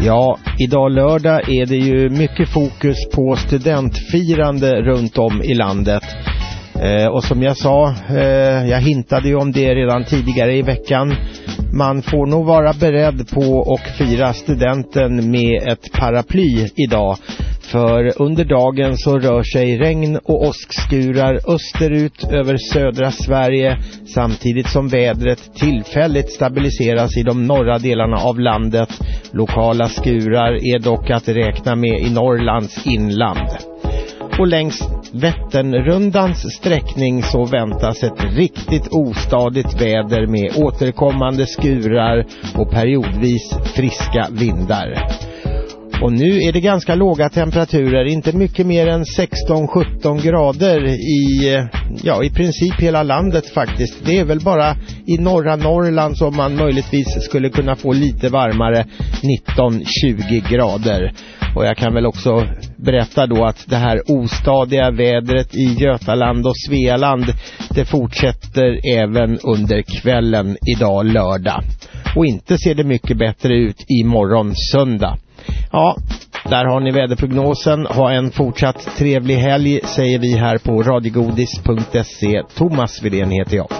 Ja, idag lördag är det ju mycket fokus på studentfirande runt om i landet. Och som jag sa, jag hintade ju om det redan tidigare i veckan. Man får nog vara beredd på att fira studenten med ett paraply idag. För under dagen så rör sig regn och åskskurar österut över södra Sverige, samtidigt som vädret tillfälligt stabiliseras i de norra delarna av landet. Lokala skurar är dock att räkna med i Norrlands inland. Och längs Vätternrundans sträckning så väntas ett riktigt ostadigt väder med återkommande skurar och periodvis friska vindar. Och nu är det ganska låga temperaturer, inte mycket mer än 16-17 grader i princip hela landet faktiskt. Det är väl bara i norra Norrland som man möjligtvis skulle kunna få lite varmare, 19-20 grader. Och jag kan väl också berätta då att det här ostadiga vädret i Götaland och Svealand, det fortsätter även under kvällen idag lördag. Och inte ser det mycket bättre ut i morgon söndag. Ja, där har ni väderprognosen. Ha en fortsatt trevlig helg, säger vi här på radiogodis.se. Thomas Widén heter jag.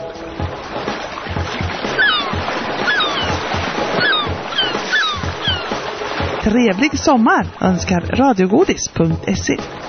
Trevlig sommar önskar radiogodis.se.